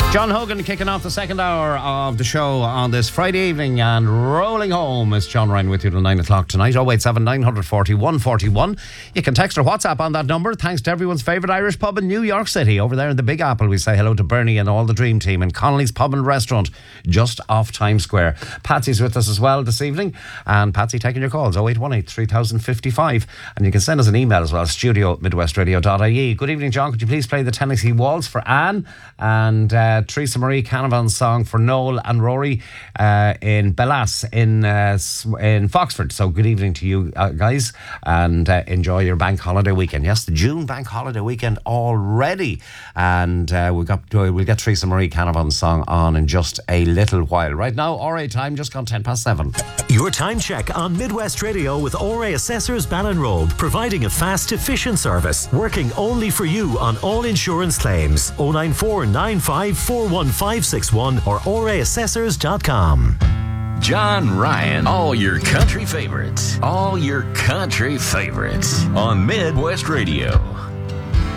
John Hogan kicking off the second hour of the show on this Friday evening, and rolling home is John Ryan with you till 9 o'clock tonight. 087 940 141. You can text or WhatsApp on that number. Thanks to everyone's favourite Irish pub in New York City. Over there in the Big Apple, we say hello to Bernie and all the Dream Team in Connolly's Pub and Restaurant just off Times Square. Patsy's with us as well this evening, and Patsy taking your calls 0818 3055, and you can send us an email as well, studio@midwestradio.ie. Good evening, John. Could you please play the Tennessee Waltz for Anne and Teresa Marie Canavan's song for Noel and Rory in Bellas in Foxford. So good evening to you guys, and enjoy your bank holiday weekend. Yes, the June bank holiday weekend already, and we'll get Teresa Marie Canavan's song on in just a little while. Right now, RA time just gone 7:10. Your time check on Midwest Radio with RA Assessors Ballinrobe, providing a fast, efficient service, working only for you on all insurance claims. 094 95 41561 or oraassessors.com. John Ryan, all your country favorites on Midwest Radio.